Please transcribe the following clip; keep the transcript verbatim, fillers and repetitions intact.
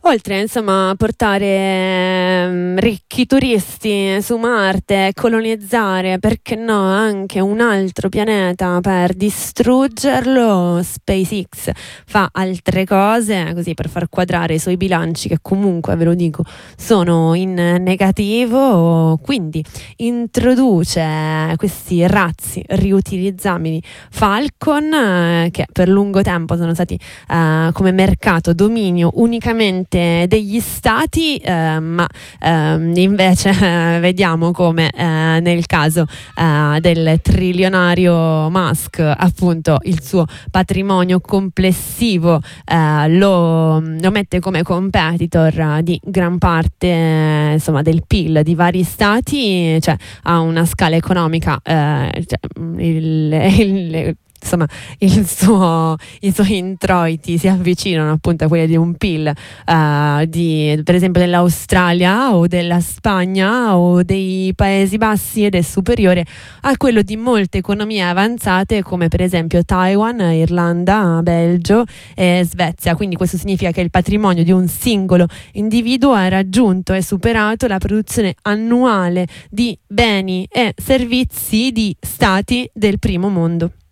Oltre, insomma, a portare um, ricchi turisti su Marte, colonizzare, perché no, anche un altro pianeta per distruggerlo, SpaceX fa altre cose, così per far quadrare i suoi bilanci, che comunque, ve lo dico, sono in negativo, quindi introduce questi razzi riutilizzabili Falcon, eh, che per lungo tempo sono stati eh, come mercato dominio unicamente degli stati, eh, ma eh, invece eh, vediamo come eh, nel caso eh, del trilionario Musk, appunto, il suo patrimonio complessivo eh, lo, lo mette come competitor di gran parte eh, insomma del P I L di vari stati, cioè ha una scala economica, eh, cioè, il, il insomma il suo, i suoi introiti si avvicinano appunto a quelli di un P I L uh, di, per esempio dell'Australia o della Spagna o dei Paesi Bassi, ed è superiore a quello di molte economie avanzate come per esempio Taiwan, Irlanda, Belgio e Svezia. Quindi questo significa che il patrimonio di un singolo individuo ha raggiunto e superato la produzione annuale di beni e servizi di stati del primo mondo.